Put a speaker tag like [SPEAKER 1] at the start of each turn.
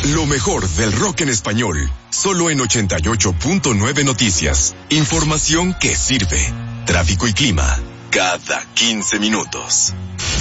[SPEAKER 1] Lo mejor del rock en español, solo en 88.9 Noticias. Información que sirve. Tráfico y clima, cada 15 minutos.